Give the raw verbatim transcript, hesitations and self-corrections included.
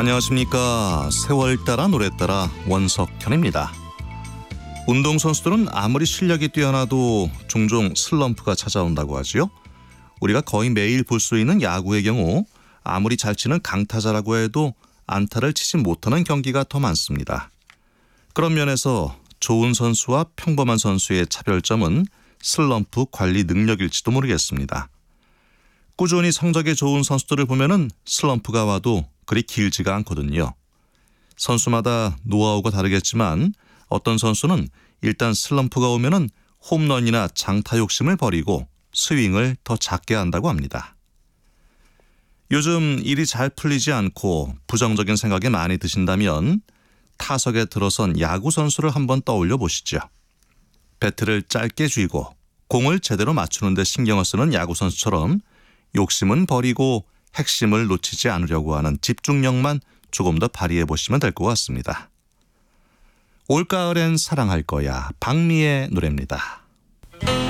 안녕하십니까. 세월 따라 노래 따라 원석현입니다. 운동선수들은 아무리 실력이 뛰어나도 종종 슬럼프가 찾아온다고 하지요. 우리가 거의 매일 볼 수 있는 야구의 경우 아무리 잘 치는 강타자라고 해도 안타를 치지 못하는 경기가 더 많습니다. 그런 면에서 좋은 선수와 평범한 선수의 차별점은 슬럼프 관리 능력일지도 모르겠습니다. 꾸준히 성적이 좋은 선수들을 보면은 슬럼프가 와도 그리 길지가 않거든요. 선수마다 노하우가 다르겠지만 어떤 선수는 일단 슬럼프가 오면은 홈런이나 장타 욕심을 버리고 스윙을 더 작게 한다고 합니다. 요즘 일이 잘 풀리지 않고 부정적인 생각이 많이 드신다면 타석에 들어선 야구 선수를 한번 떠올려 보시죠. 배트를 짧게 쥐고 공을 제대로 맞추는 데 신경을 쓰는 야구 선수처럼 욕심은 버리고 핵심을 놓치지 않으려고 하는 집중력만 조금 더 발휘해 보시면 될 것 같습니다. 올가을엔 사랑할 거야, 박미의 노래입니다.